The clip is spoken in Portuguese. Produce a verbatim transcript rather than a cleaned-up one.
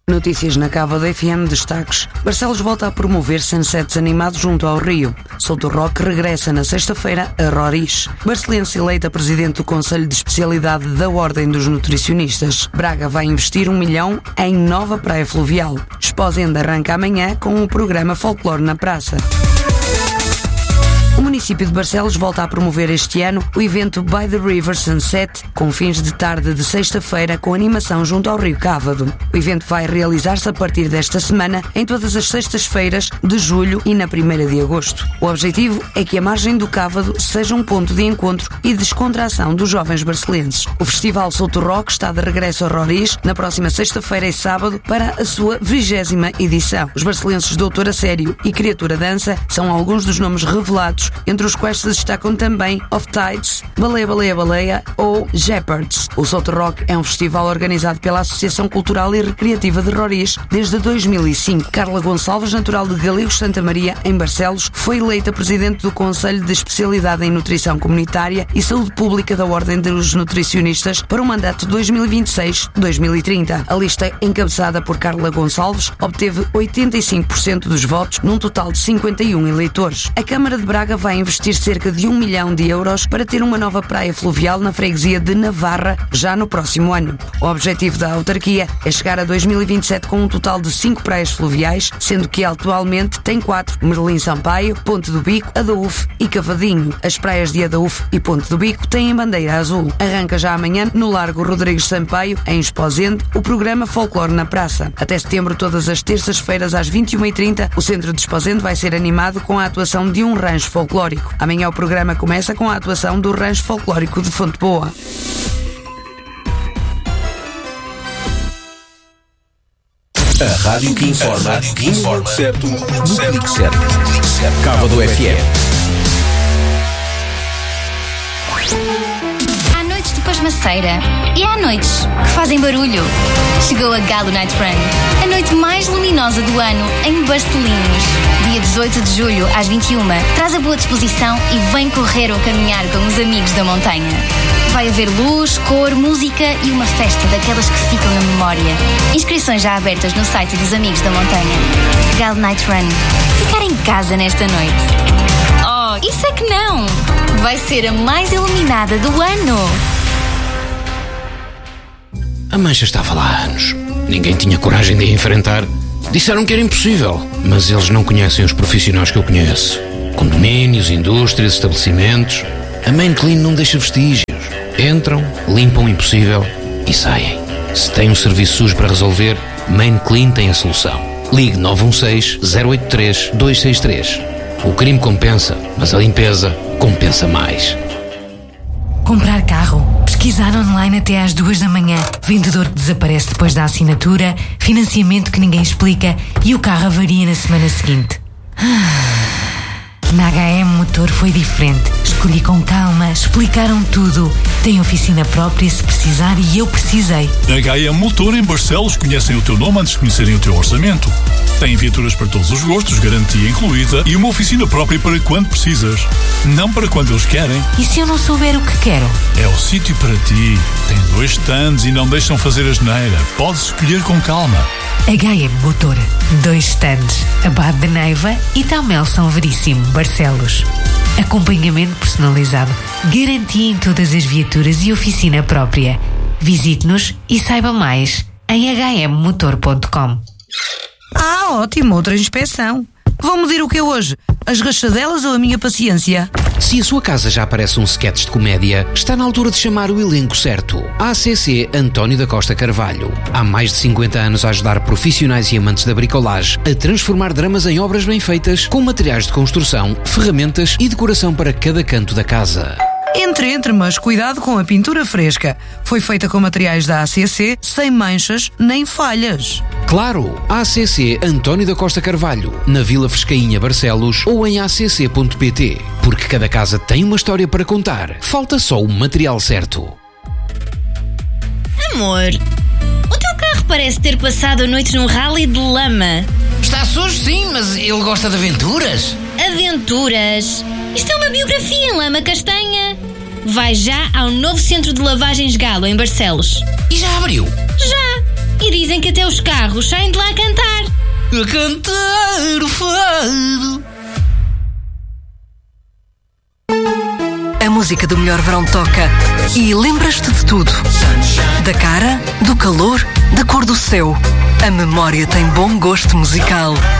Notícias na Cava da F M, destaques. Barcelos volta a promover sunsets animados junto ao Rio. Souto Roque regressa na sexta-feira a Roriz. Barcelense eleita presidente do Conselho de Especialidade da Ordem dos Nutricionistas. Braga vai investir um milhão em nova praia fluvial. Esposende arranca amanhã com o programa Folclore na Praça. O município de Barcelos volta a promover este ano o evento By the River Sunset, com fins de tarde de sexta-feira com animação junto ao Rio Cávado. O evento vai realizar-se a partir desta semana em todas as sextas-feiras de julho e na primeira de agosto. O objetivo é que a margem do Cávado seja um ponto de encontro e descontração dos jovens barcelenses. O Festival Souto Roque está de regresso a Roriz na próxima sexta-feira e sábado para a sua vigésima edição. Os barcelenses Doutor a Sério e Criatura Dança são alguns dos nomes revelados, entre os quais se destacam também Off Tides, Baleia Baleia Baleia ou Jeopards. O Souto Roque é um festival organizado pela Associação Cultural e Recreativa de Roriz desde dois mil e cinco. Carla Gonçalves, natural de Galegos Santa Maria, em Barcelos, foi eleita presidente do Conselho de Especialidade em Nutrição Comunitária e Saúde Pública da Ordem dos Nutricionistas para o mandato dois mil e vinte e seis a dois mil e trinta. A lista, encabeçada por Carla Gonçalves, obteve oitenta e cinco por cento dos votos num total de cinquenta e um eleitores. A Câmara de Braga vai investir cerca de um milhão de euros para ter uma nova praia fluvial na freguesia de Navarra já no próximo ano. O objetivo da autarquia é chegar a dois mil e vinte e sete com um total de cinco praias fluviais, sendo que atualmente tem quatro: Merlim Sampaio, Ponte do Bico, Adaúfe e Cavadinho. As praias de Adaúfe e Ponte do Bico têm bandeira azul. Arranca já amanhã no Largo Rodrigues Sampaio, em Esposende, o programa Folclore na Praça. Até setembro, todas as terças-feiras às vinte e uma e trinta, o centro de Esposende vai ser animado com a atuação de um rancho folclórico. Amanhã o programa começa com a atuação do Rancho Folclórico de Fonte Boa. A rádio que informa, a rádio que informa, certo, no clique certo. Cávado F M. Há noites de pasmaceira e há noites que fazem barulho. Chegou a Galo Night Run, a noite mais luminosa do ano em Barcelinhos. Dia dezoito de julho, às vinte e uma, traz a boa disposição e vem correr ou caminhar com os amigos da montanha. Vai haver luz, cor, música e uma festa daquelas que ficam na memória. Inscrições já abertas no site dos Amigos da Montanha. Galo Night Run. Ficar em casa nesta noite. Oh, isso é que não! Vai ser a mais iluminada do ano. A mancha estava lá há anos. Ninguém tinha coragem de a enfrentar. Disseram que era impossível, mas eles não conhecem os profissionais que eu conheço. Condomínios, indústrias, estabelecimentos. A Main Clean não deixa vestígios. Entram, limpam o impossível e saem. Se tem um serviço sujo para resolver, Main Clean tem a solução. Ligue nove um seis, zero oito três, dois seis três. O crime compensa, mas a limpeza compensa mais. Comprar carro, pesquisar online até às duas da manhã, vendedor que desaparece depois da assinatura, financiamento que ninguém explica e o carro avaria na semana seguinte. Na H M Motor foi diferente. Escolhi com calma, explicaram tudo. Tem oficina própria se precisar e eu precisei. Na H M Motor em Barcelos conhecem o teu nome antes de conhecerem o teu orçamento. Tem viaturas para todos os gostos, garantia incluída e uma oficina própria para quando precisas. Não para quando eles querem. E se eu não souber o que quero? É o sítio para ti. Tem dois stands e não deixam fazer asneira. Podes escolher com calma. H M Motor. Dois stands. Abade de Neiva e Tamel São Veríssimo, Barcelos. Acompanhamento personalizado. Garantia em todas as viaturas e oficina própria. Visite-nos e saiba mais em h m motor ponto com. Ah, ótimo, outra inspeção. Vão medir o que hoje? As rachadelas ou a minha paciência? Se a sua casa já parece um sketch de comédia, está na altura de chamar o elenco certo. A C C António da Costa Carvalho. Há mais de cinquenta anos a ajudar profissionais e amantes da bricolagem a transformar dramas em obras bem feitas, com materiais de construção, ferramentas e decoração para cada canto da casa. Entre, entre, mas cuidado com a pintura fresca. Foi feita com materiais da A C C, sem manchas nem falhas. Claro, A C C António da Costa Carvalho, na Vila Frescainha, Barcelos, ou em a c c ponto p t. Porque cada casa tem uma história para contar. Falta só o material certo. Amor, o teu carro parece ter passado a noite num rally de lama. Está sujo, sim, mas ele gosta de aventuras. Aventuras? Isto é uma biografia em lama castanha. Vai já ao novo centro de lavagens Galo, em Barcelos. E já abriu? Já! E diz Dizem que até os carros saem de lá a cantar. A cantar o fado. A música do melhor verão toca e lembras-te de tudo. Da cara, do calor, da cor do céu. A memória tem bom gosto musical.